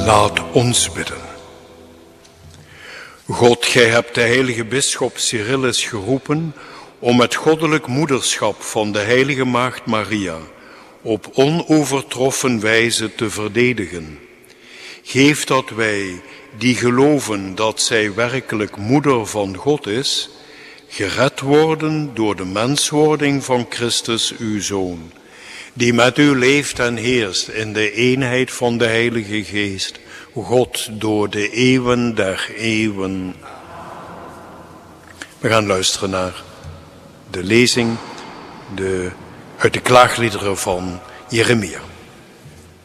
Laat ons bidden. God, gij hebt de heilige bisschop Cyrillus geroepen om het goddelijk moederschap van de heilige maagd Maria op onovertroffen wijze te verdedigen. Geef dat wij, die geloven dat zij werkelijk moeder van God is, gered worden door de menswording van Christus, uw Zoon, die met u leeft en heerst in de eenheid van de Heilige Geest, God door de eeuwen der eeuwen. We gaan luisteren naar de lezing uit de klaagliederen van Jeremia.